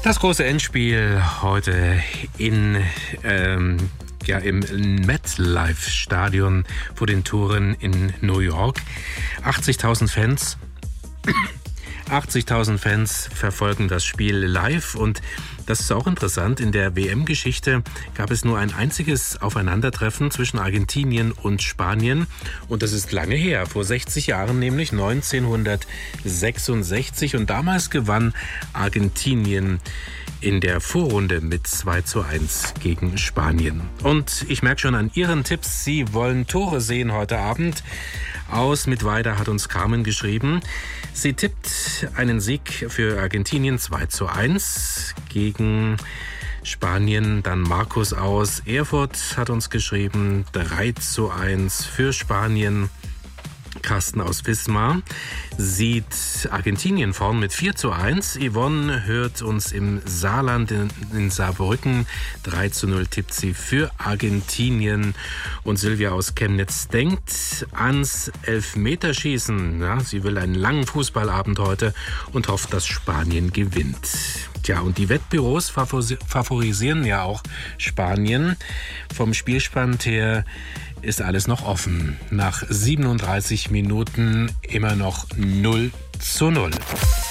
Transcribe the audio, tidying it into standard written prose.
Das große Endspiel heute im MetLife-Stadion vor den Toren in New York. 80.000 Fans verfolgen das Spiel live und das ist auch interessant. In der WM-Geschichte gab es nur ein einziges Aufeinandertreffen zwischen Argentinien und Spanien und das ist lange her, vor 60 Jahren nämlich 1966 und damals gewann Argentinien in der Vorrunde mit 2:1 gegen Spanien. Und ich merke schon an Ihren Tipps, Sie wollen Tore sehen heute Abend. Aus Mittweida hat uns Carmen geschrieben. Sie tippt einen Sieg für Argentinien 2:1 gegen Spanien. Dann Markus aus Erfurt hat uns geschrieben 3:1 für Spanien. Carsten aus Wismar sieht Argentinien vorn mit 4:1. Yvonne hört uns im Saarland in Saarbrücken. 3:0 tippt sie für Argentinien. Und Silvia aus Chemnitz denkt ans Elfmeterschießen. Ja, sie will einen langen Fußballabend heute und hofft, dass Spanien gewinnt. Tja, und die Wettbüros favorisieren ja auch Spanien. Vom Spielstand her ist alles noch offen. Nach 37 Minuten immer noch 0:0.